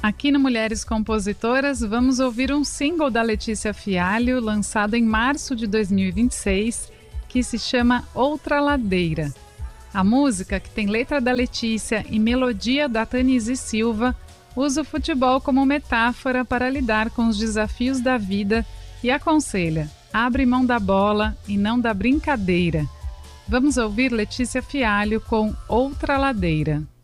Aqui no Mulheres Compositoras, vamos ouvir um single da Letícia Fialho, lançado em março de 2026, que se chama Outra Ladeira. A música, que tem letra da Letícia e melodia da Tanise Silva, usa o futebol como metáfora para lidar com os desafios da vida e aconselha: abre mão da bola e não da brincadeira. Vamos ouvir Letícia Fialho com Outra Ladeira.